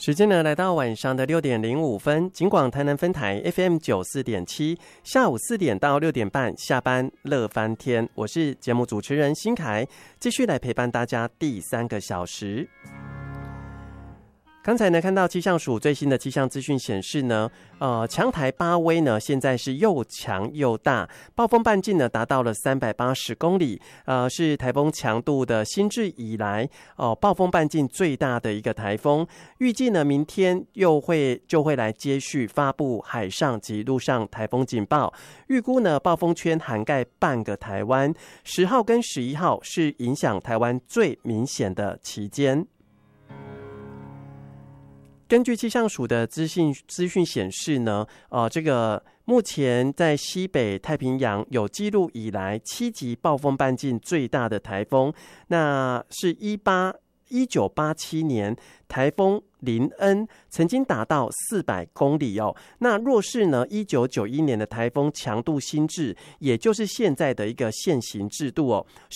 时间呢来到晚上的6:05，警广台南分台 FM94.7，下午4点到6点半下班乐翻天，我是节目主持人新凯，继续来陪伴大家第3个小时。刚才呢看到气象署最新的气象资讯显示呢，强台巴威呢现在是又强又大，暴风半径呢达到了380公里，是台风强度的新制以来暴风半径最大的一个台风。预计呢明天就会来接续发布海上及陆上台风警报，预估呢暴风圈涵盖半个台湾，10号跟11号是影响台湾最明显的期间。根据气象署的资讯显示呢，这个目前在西北太平洋有记录以来7级暴风半径最大的台风，那是1987年台风林恩曾经达到400公里哦。那若是呢1991年的台风强度新制，也就是现在的一个现行制度哦，